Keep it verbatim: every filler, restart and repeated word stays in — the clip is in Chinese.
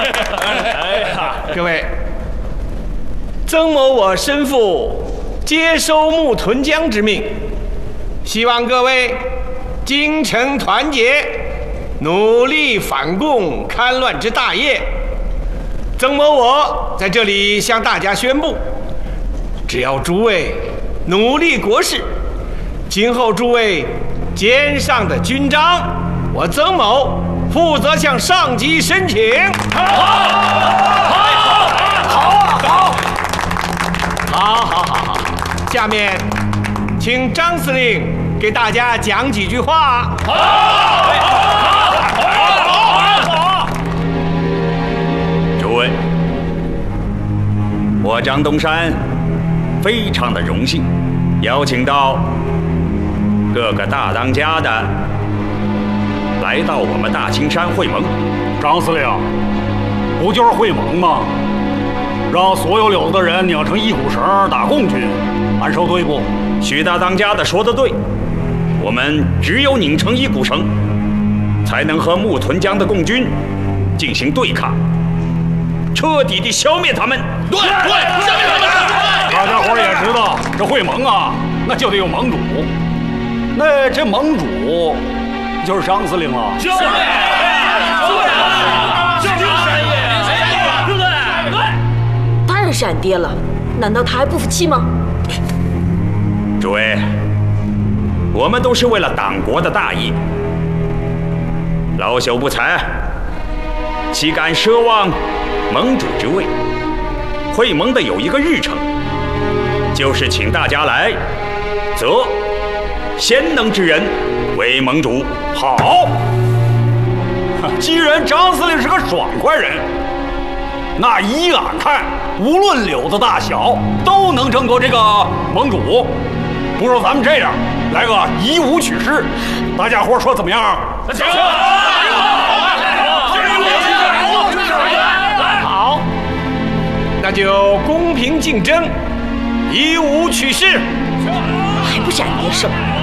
哎呀， 各位，曾某我身负接收木屯江之命，希望各位精诚团结，努力反共戡乱之大业。曾某我在这里向大家宣布，只要诸位努力国事，今后诸位肩上的军章，我曾某负责向上级申请。好，好，好，好，好，好，好，好。下面，请张司令给大家讲几句话。好，好，好，好。 诸位，我张东山非常的荣幸，邀请到各个大当家的来到我们大青山会盟。 张司令，不就是会盟吗？让所有柳子的人拧成一股绳打共军，按收对不？ 许大当家的说得对，我们只有拧成一股绳，才能和木屯江的共军进行对抗，彻底地消灭他们。 对对，消灭他们！ 大家伙也知道，这会盟啊，那就得有盟主。那这盟主就是张司令了。 就是，就是山爷，对不对？对。 当然是俺爹了，难道他还不服气吗？ 诸位，我们都是为了党国的大业，老朽不才，岂敢奢望盟主之位？会盟的有一个日程，就是请大家来择贤能之人为盟主。 好，既然张司令是个爽快人，那依俺看，无论柳子大小，都能争夺这个盟主。不如咱们这样，来个以武取势，大家伙说怎么样？ 行。 好，那就公平竞争，以武取势。 还不是俺爹胜？